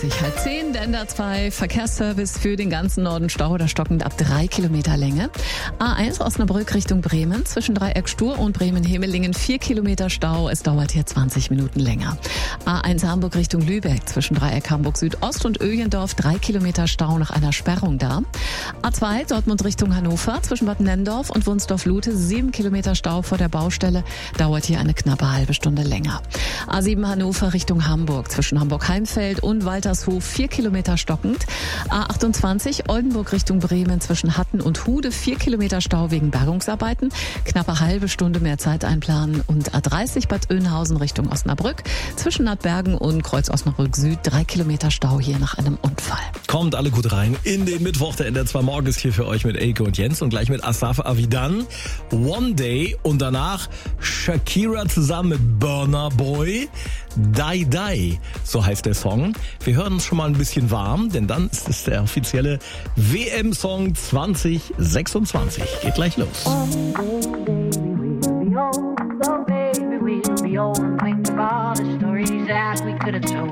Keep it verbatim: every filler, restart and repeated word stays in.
dreißig, halb zehn, der N D R zwei Verkehrsservice für den ganzen Norden. Stau oder stockend ab drei Kilometer Länge. A eins Osnabrück Richtung Bremen, zwischen Dreieck Stur und Bremen-Hemelingen vier Kilometer Stau. Es dauert hier zwanzig Minuten länger. A eins Hamburg Richtung Lübeck, zwischen Dreieck Hamburg Südost und Öhlendorf drei Kilometer Stau nach einer Sperrung da. A zwei Dortmund Richtung Hannover, zwischen Bad Nenndorf und Wunsdorf-Lute sieben Kilometer Stau vor der Baustelle. Dauert hier eine knappe halbe Stunde länger. A sieben Hannover Richtung Hamburg, zwischen Hamburg-Heimfeld und Waltershof vier Kilometer stockend. A achtundzwanzig Oldenburg Richtung Bremen, zwischen Hatten und Hude vier Kilometer Stau wegen Bergungsarbeiten. Knappe halbe Stunde mehr Zeit einplanen. Und A dreißig Bad Oeynhausen Richtung Osnabrück, zwischen Nadbergen und Kreuz Osnabrück Süd drei Kilometer Stau hier nach einem Unfall. Kommt alle gut rein in den Mittwoch. Der N D R zwei Morgen ist hier für euch mit Elke und Jens und gleich mit Asaf Avidan. One Day und danach Shakira zusammen mit Burna Boy. Die Die, so heißt der Song. Wir hören uns schon mal ein bisschen warm, denn dann ist es der offizielle W M-Song zwanzig sechsundzwanzig. Geht gleich los. Think about the stories that we could have told.